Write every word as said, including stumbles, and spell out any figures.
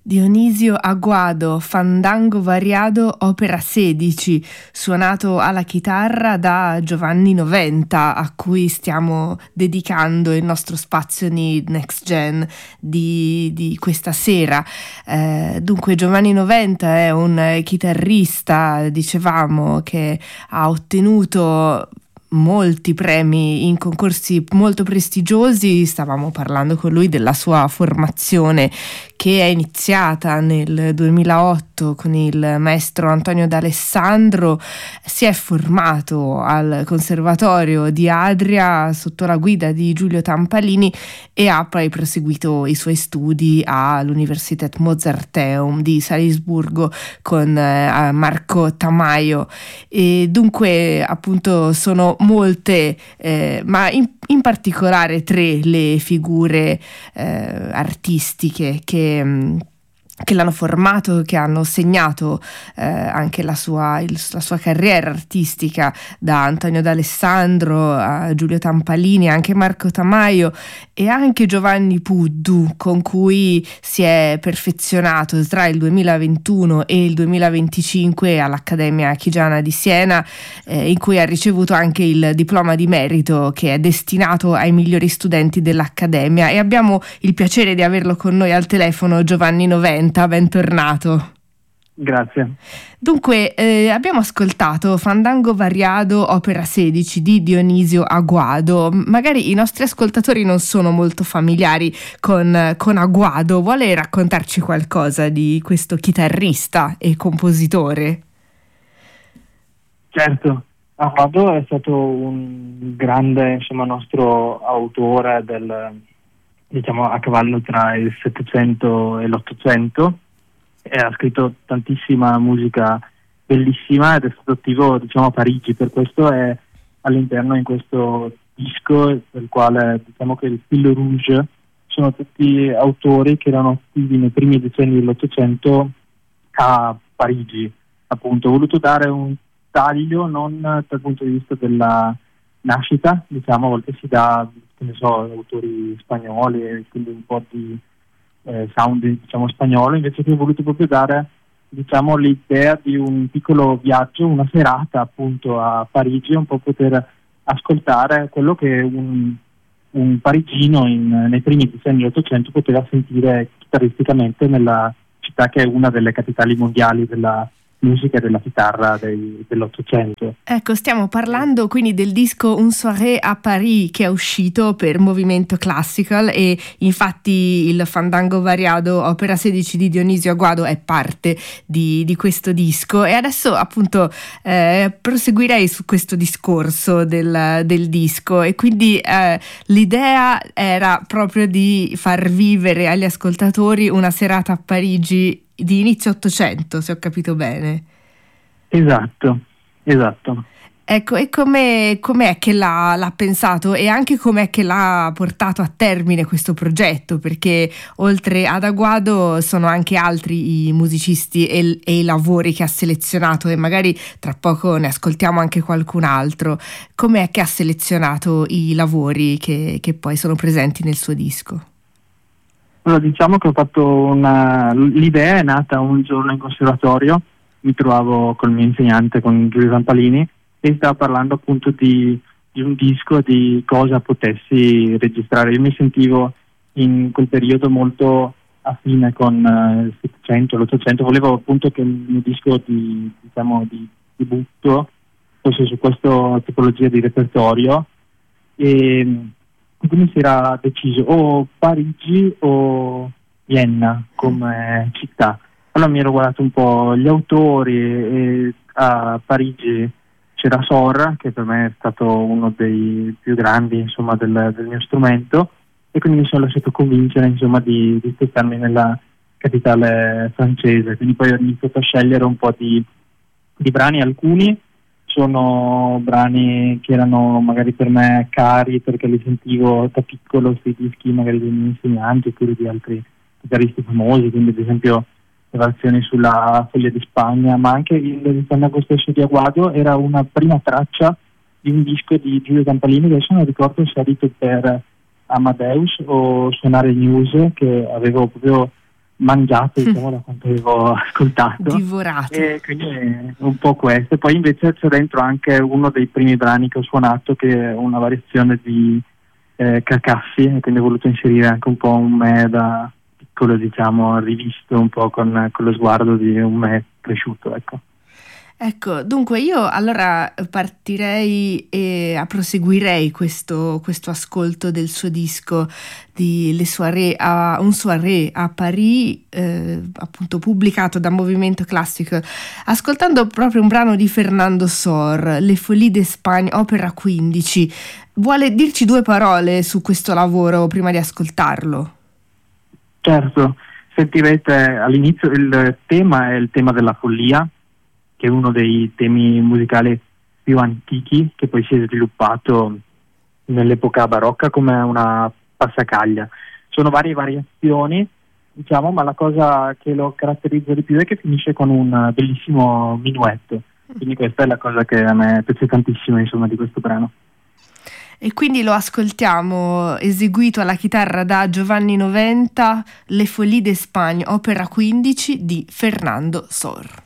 Dionisio Aguado, Fandango Variado, opera sedici, suonato alla chitarra da Giovanni Noventa, a cui stiamo dedicando il nostro spazio di Next Gen di, di questa sera. Eh, dunque Giovanni Noventa è un chitarrista, dicevamo, che ha ottenuto molti premi in concorsi molto prestigiosi. Stavamo parlando con lui della sua formazione, che è iniziata nel duemilaotto con il maestro Antonio D'Alessandro. Si è formato al Conservatorio di Adria sotto la guida di Giulio Tampalini e ha poi proseguito i suoi studi all'Universität Mozarteum di Salisburgo con eh, Marco Tamayo. E dunque appunto sono molte, eh, ma in, in particolare tre le figure eh, artistiche che, mh, che l'hanno formato, che hanno segnato eh, anche la sua, il, la sua carriera artistica, da Antonio D'Alessandro a Giulio Tampalini, anche Marco Tamayo e anche Giovanni Puddu, con cui si è perfezionato tra il duemilaventuno e il duemilaventicinque all'Accademia Chigiana di Siena, eh, in cui ha ricevuto anche il diploma di merito che è destinato ai migliori studenti dell'Accademia, e abbiamo il piacere di averlo con noi al telefono. Giovanni Noventa, bentornato. Grazie. Dunque, eh, abbiamo ascoltato Fandango Variado, opera sedici di Dionisio Aguado. Magari i nostri ascoltatori non sono molto familiari con, con Aguado. Vuole raccontarci qualcosa di questo chitarrista e compositore? Certo, Aguado è stato un grande, insomma, nostro autore del, diciamo, a cavallo tra il Settecento e l'Ottocento. E ha scritto tantissima musica bellissima ed è stato attivo, diciamo, a Parigi. Per questo è all'interno in questo disco, del quale diciamo che il fil rouge sono tutti autori che erano attivi nei primi decenni dell'Ottocento a Parigi. Appunto, ho voluto dare un taglio non dal punto di vista della nascita, diciamo, a volte si dà, che ne so, autori spagnoli e quindi un po' di Eh, sound, diciamo, spagnolo. Invece che ho voluto proprio dare, diciamo, l'idea di un piccolo viaggio, una serata appunto a Parigi, un po' poter ascoltare quello che un, un parigino in, nei primi decenni dell'Ottocento poteva sentire chitarristicamente nella città che è una delle capitali mondiali della musica e della chitarra dei, dell'Ottocento. Ecco, stiamo parlando quindi del disco Un soirée à Paris, che è uscito per Movimento Classical, e infatti il Fandango Variado, opera sedici di Dionisio Aguado, è parte di, di questo disco. E adesso appunto eh, proseguirei su questo discorso del, del disco, e quindi eh, l'idea era proprio di far vivere agli ascoltatori una serata a Parigi di inizio Ottocento, se ho capito bene. Esatto, esatto. Ecco, e come com'è che l'ha, l'ha pensato, e anche com'è che l'ha portato a termine questo progetto? Perché oltre ad Aguado sono anche altri i musicisti e, e i lavori che ha selezionato, e magari tra poco ne ascoltiamo anche qualcun altro. Com'è che ha selezionato i lavori che, che poi sono presenti nel suo disco? Allora, diciamo che ho fatto una... l'idea è nata un giorno in conservatorio, mi trovavo col mio insegnante, con Giulio Tampalini, e stava parlando appunto di, di un disco, di cosa potessi registrare. Io mi sentivo in quel periodo molto affine con uh, il Settecento, l'Ottocento, volevo appunto che il mio disco di, diciamo, di debutto fosse su questa tipologia di repertorio, e quindi si era deciso o Parigi o Vienna come città. Allora mi ero guardato un po' gli autori, e a Parigi c'era Sor, che per me è stato uno dei più grandi, insomma, del, del mio strumento, e quindi mi sono lasciato convincere, insomma, di, di spostarmi nella capitale francese. Quindi poi ho iniziato a scegliere un po' di, di brani. Alcuni sono brani che erano magari per me cari perché li sentivo da piccolo sui dischi magari dei miei insegnanti oppure di altri chitarristi famosi, quindi ad esempio le versioni sulla Foglia di Spagna, ma anche il, il Fandango stesso di Aguado era una prima traccia di un disco di Giulio Tampalini, che adesso non ricordo se ha detto per Amadeus o Suonare News, che avevo proprio mangiato, diciamo, da quanto avevo ascoltato. Divorato. E quindi è un po' questo. Poi invece c'è dentro anche uno dei primi brani che ho suonato, che è una variazione di eh, Cacassi, e quindi ho voluto inserire anche un po' un me da piccolo, diciamo, rivisto un po' con, con lo sguardo di un me cresciuto, ecco. Ecco, dunque io allora partirei e proseguirei questo, questo ascolto del suo disco di Le Soirée a, un soirée a Paris, eh, appunto pubblicato da Movimento Classico, ascoltando proprio un brano di Fernando Sor, Le Folies d'Espagne, opera quindici. Vuole dirci due parole su questo lavoro prima di ascoltarlo? Certo, sentirete all'inizio il tema è il tema della follia, che è uno dei temi musicali più antichi, che poi si è sviluppato nell'epoca barocca come una passacaglia. Sono varie variazioni, diciamo, ma la cosa che lo caratterizza di più è che finisce con un bellissimo minuetto. Quindi questa è la cosa che a me piace tantissimo, insomma, di questo brano. E quindi lo ascoltiamo eseguito alla chitarra da Giovanni Noventa, Le Folies d'Espagne, opera quindici di Fernando Sor.